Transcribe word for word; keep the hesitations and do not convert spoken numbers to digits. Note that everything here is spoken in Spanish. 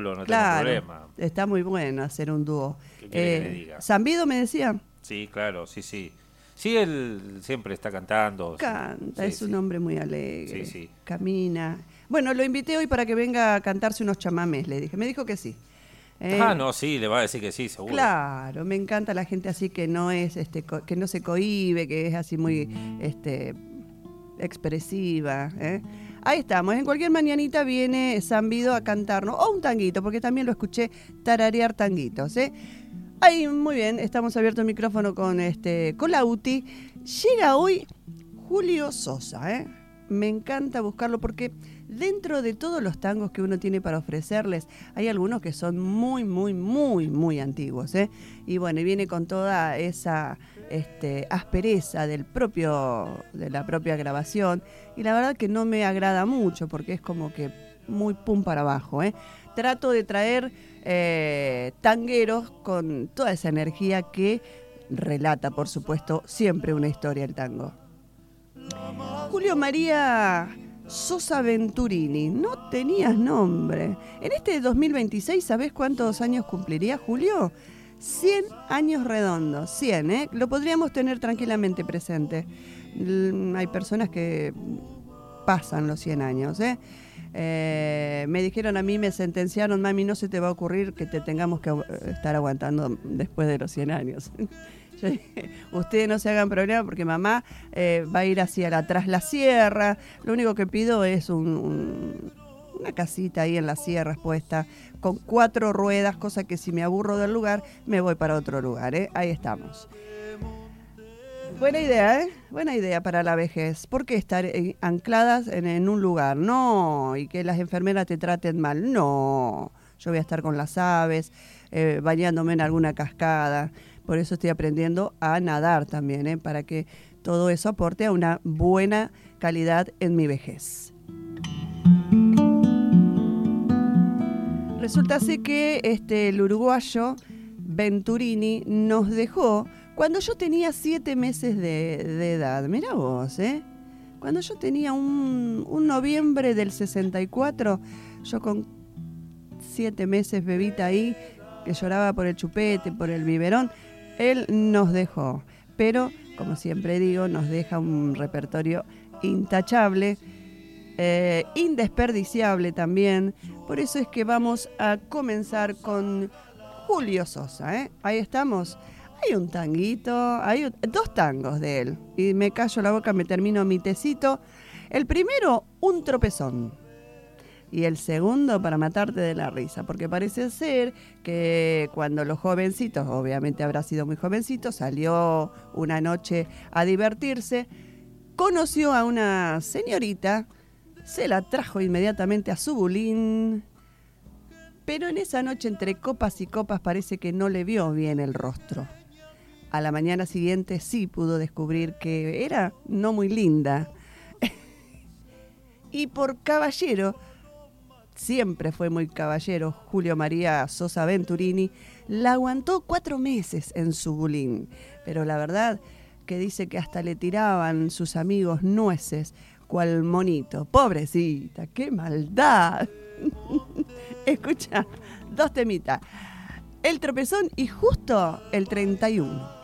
solo, no claro, tengo problema. Está muy bueno hacer un dúo. ¿Qué quiere Eh, que le diga? ¿Zambido me decía? Sí, claro, sí, sí. Sí, él siempre está cantando. Canta, sí, es sí. un hombre muy alegre. Sí, sí. Camina. Bueno, lo invité hoy para que venga a cantarse unos chamamés, le dije. Me dijo que sí. Eh, Ah, no, sí, le va a decir que sí, seguro. Claro, me encanta la gente así que no es, este, co- que no se cohíbe, que es así muy, este, expresiva. ¿eh? Ahí estamos. En cualquier mañanita viene Zambido a cantarnos o un tanguito, porque también lo escuché tararear tanguitos. ¿eh? Ahí, muy bien, estamos abiertos el micrófono con este Colauti. Llega hoy Julio Sosa, ¿eh? Me encanta buscarlo porque dentro de todos los tangos que uno tiene para ofrecerles, hay algunos que son muy, muy, muy, muy antiguos, ¿eh? Y bueno, y viene con toda esa este, aspereza del propio, de la propia grabación, y la verdad que no me agrada mucho porque es como que muy pum para abajo, ¿eh? Trato de traer eh, tangueros con toda esa energía que relata, por supuesto, siempre una historia el tango. Julio María Sosa Venturini, no tenías nombre. En este dos mil veintiséis, ¿sabés cuántos años cumpliría Julio? cien años redondos, cien, ¿eh? Lo podríamos tener tranquilamente presente. Hay personas que pasan los cien años, ¿eh? Eh, me dijeron a mí, me sentenciaron, mami, no se te va a ocurrir que te tengamos que estar aguantando después de los cien años. Yo dije, ustedes no se hagan problema porque mamá eh, va a ir hacia atrás la sierra. Lo único que pido es un, un, una casita ahí en las sierras puesta con cuatro ruedas, cosa que si me aburro del lugar me voy para otro lugar, ¿eh? Ahí estamos. Buena idea, ¿eh? Buena idea para la vejez. ¿Por qué estar eh, ancladas en, en un lugar? No, y que las enfermeras te traten mal. No, yo voy a estar con las aves, eh, bañándome en alguna cascada. Por eso estoy aprendiendo a nadar también, ¿eh? Para que todo eso aporte a una buena calidad en mi vejez. Resulta así que este, el uruguayo Venturini nos dejó cuando yo tenía siete meses de, de edad. Mirá vos, ¿eh? Cuando yo tenía un, un noviembre del sesenta y cuatro, yo con siete meses, bebita ahí, que lloraba por el chupete, por el biberón, él nos dejó. Pero, como siempre digo, nos deja un repertorio intachable, eh, indesperdiciable también. Por eso es que vamos a comenzar con Julio Sosa, ¿eh? Ahí estamos. Hay un tanguito, hay un, dos tangos de él. Y me callo la boca, me termino mi tecito. El primero, un tropezón. Y el segundo, para matarte de la risa. Porque parece ser que cuando los jovencitos, obviamente habrá sido muy jovencito, salió una noche a divertirse, conoció a una señorita, se la trajo inmediatamente a su bulín. Pero en esa noche, entre copas y copas, parece que no le vio bien el rostro. A la mañana siguiente sí pudo descubrir que era no muy linda. Y por caballero, siempre fue muy caballero, Julio María Sosa Venturini, la aguantó cuatro meses en su bulín. Pero la verdad que dice que hasta le tiraban sus amigos nueces, cual monito. Pobrecita, qué maldad. Escucha, dos temitas. El tropezón y justo el treinta y uno.